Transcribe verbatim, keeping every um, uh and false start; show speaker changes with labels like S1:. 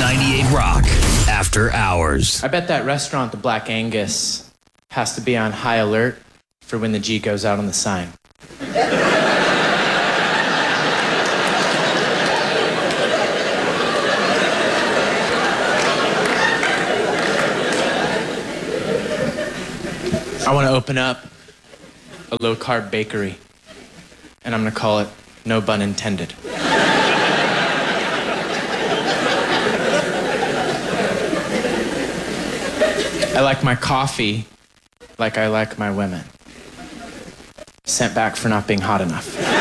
S1: ninety-eight Rock After Hours.
S2: I bet that restaurant, the Black Angus, has to be on high alert for when the G goes out on the sign. I want to open up a low-carb bakery, and I'm going to call it No Bun Intended. I like my coffee like I like my women. Sent back for not being hot enough.